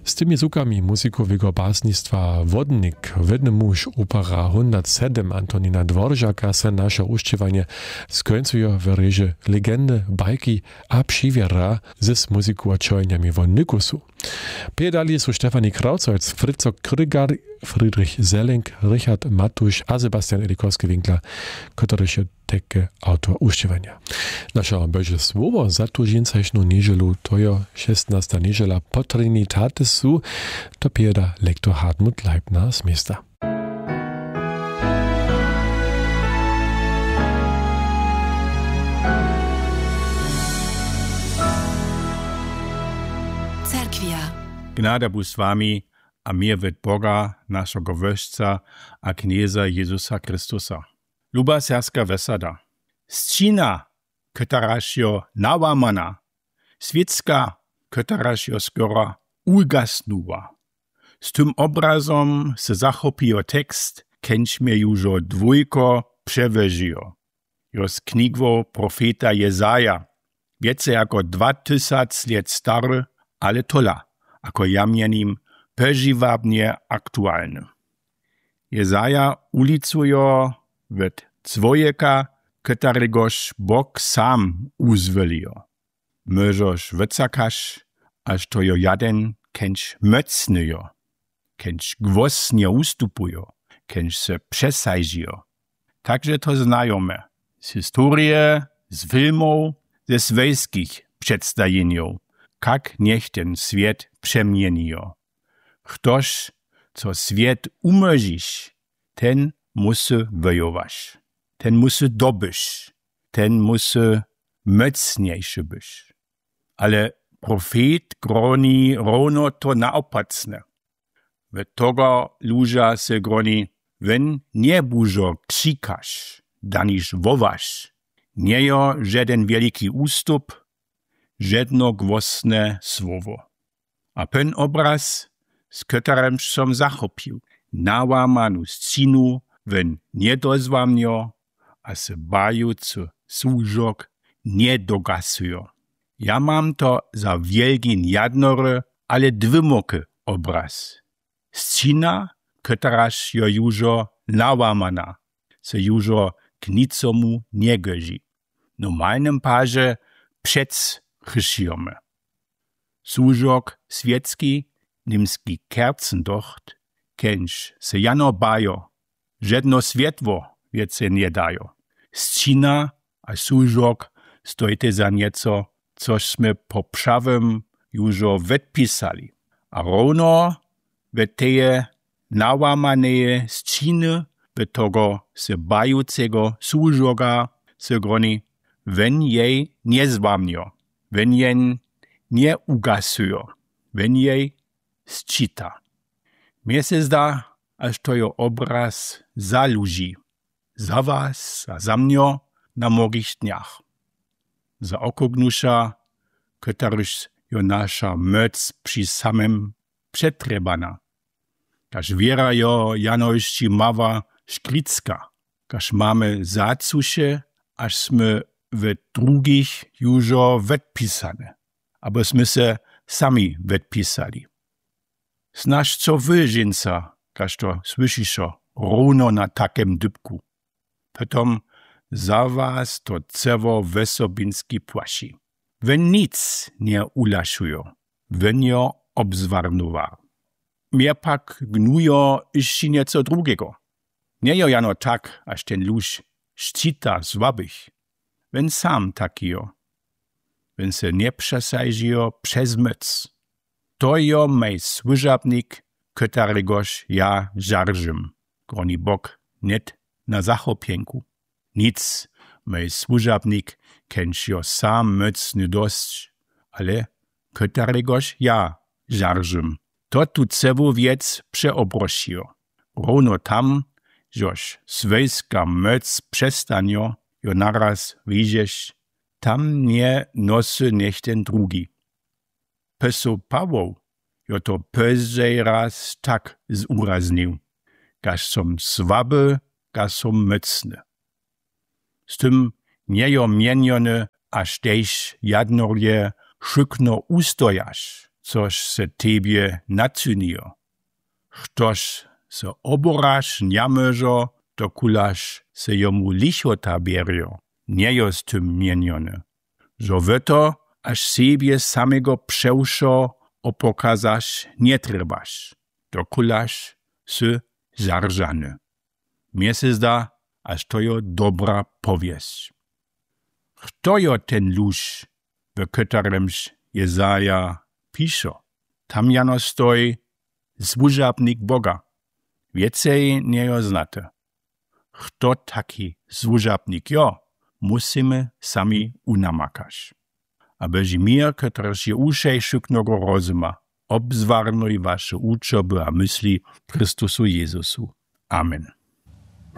Z tymi zukami muzikowego básnictwa Wodnik, Wedny muž opera 107 Antonina Dvoržaka se nasze ušćivanje skońcuje w reži legendy, bajki a přivěra z muzikowačojniami von Nikusu. Pedali su Stefanie Krauzholz, Fritzo Krygar, Friedrich Selling, Richard Matusz a Sebastian Elikowski-Winkler, któryś takie autor ušćivanja. Nasza Boże słowo za tu žincajšnu niedzielu, to je 16. niedziela po Trinitatisu, to pieda lektor Hartmut Leibner z miasta. Gnada bu z wami, a mir wid Boga, naszego Wyżca, a Knieza Jezusa Chrystusa. Luba serska wesada. Scina, ktoraśjo nałamana, świecka, ktoraśjo skoro ugasnuwa. Z tym obrazom se zachopijo tekst, kenćmie jużo dwójko przewyžijo. Jos knigwo profeta Jezaja, wiece jako 2000 lat stary, ale tola, ako jamienim pežiwabnie aktualny. Jezaja ulicujo wet człowieka, któregoż Bóg sam uzwolił. Myżoż wycakasz, aż to jo jaden kęć mocnyjo, kęć gwosnie ustupujo, kęć se przesajdzijo. Także to znajome z historii, z filmów, ze swojskich przedstawieniów, jak niech ten świat przemienijo. Ktoś, co świat umożisz, ten musi wojować, ten musi dobyć, ten musi mocniejszy być. Ale profet groni równo to naopacne. W tego luża se groni, wenn nie bużo krzykasz, daniż wołasz, nie jo żaden wielki ustup, żadno głosne słowo. A ten obraz, z którym som zachopił, nałamanu scinu, wenn nie dozwamnio, a se bajucy służok nie dogasujo. Ja mam to za wielki jadnory, ale dwymoky obraz. Scina, któraż jo jużo nałamana, se jużo k nicomu nie gozi. Normalnym parze przec chysziome. Służok świecki, nimski kercendocht, kęć se jano bajo, żadno światło wiece nie dajo. Scina a służok stojte za nieco, cośmy po prawym jużo wetpisali. A równo we teje nałamaneje sciny we tego se bajucego służoga se groni, wenn jej nie zwamnio, wenn jen nie ugasujo, wenn jej scita. Mnie se zda, aż to jo obraz zaluži, za was a za mnio na mnogich dniach. Za okognuša, któryż jo nasza moc przy samym przetrebana. Każ wiera jo janojści mawa szkricka, każ mamy zacusie, aż sme w drugich jużo wetpisane, abyśmy se sami wetpisali. Snaż co wy, żynca, każ to słyszyszo, równo na takim dybku. Potom za was to cewo wesobinski płasi. Wenn nic nie ulaszujo, wenn jo obzwarnuwa. Mnie pak gnujo jeszcze nieco drugiego. Nie jo jano tak, aż ten luż szcita zwabych. Wenn sam takijo. Wenn se nie przesajdzijo przez moc. To jo mej służabnik, któregoż ja żarżym. Groni Bóg net na zachopienku. Nic, mej służabnik, kęć jo sam mocny dość, ale któregoż ja żarżym. To tu cewu wiec przeobrosijo. Równo tam, żoż swojska moc przestanio, jo naraz widzisz, tam nie nosy niech ten drugi. Peso Paweł, jo to peżej raz tak zuraznił, każ som słaby, każ som mocny. Z tym nie jo mieniony, aż tež jadnorje szykno ustojasz, což se tebie naczynio. Ktoś se oboraš njamöžo, to kulaš se jomu lichota bierio, nie jest tym mienione. Że wyto, aż siebie samego przewszo opokazaš nie trebaš, to kulaš se zaržane. Mnie se zda, aż to jo dobra powieść. Kto jo ten luż, w którymś Jezaja pisze? Tam jano stoi służabnik Boga. Więcej nie jo znate. Kto taki służabnik jo, musimy sami unamakać. Abyś mir, któryż je uszej szuknego rozuma, obzwarnuj wasze uczoby a myśli Chrystusu Jezusu. Amen.